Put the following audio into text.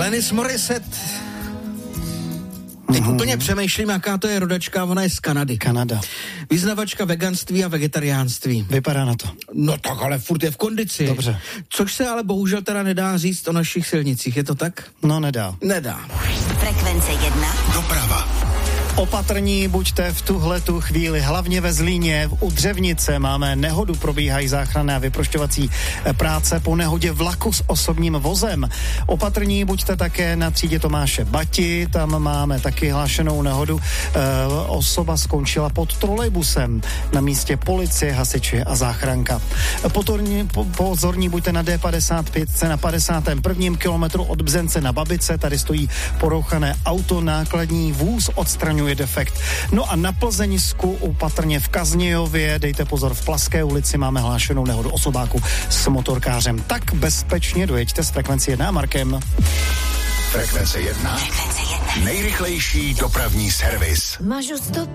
Alanis Morissette. Teď úplně přemýšlím, jaká to je rodačka, ona je z Kanady. Kanada. Vyznavačka veganství a vegetariánství. Vypadá na to. No tak ale furt je v kondici. Dobře. Což se ale bohužel teda nedá říct o našich silnicích, je to tak? No nedá. Nedá. Frekvence 1. Doprava. Opatrní buďte v tuhletu chvíli, hlavně ve Zlíně, u Dřevnice máme nehodu, probíhají záchranné a vyprošťovací práce po nehodě vlaku s osobním vozem. Opatrní buďte také na třídě Tomáše Bati, tam máme taky hlášenou nehodu. Osoba skončila pod trolejbusem, na místě policie, hasiči a záchranka. Pozorní buďte na D55 na 51. kilometru od Bzence na Babice, tady stojí porouchané auto, nákladní vůz odstraňuje defekt. No a na Plzeňsku opatrně v Kaznějově, dejte pozor, v Plaské ulici máme hlášenou nehodu osobáku s motorkářem. Tak bezpečně dojeďte s Frekvencí 1 a Markem. Frekvence 1. Nejrychlejší dopravní servis. Mažu stop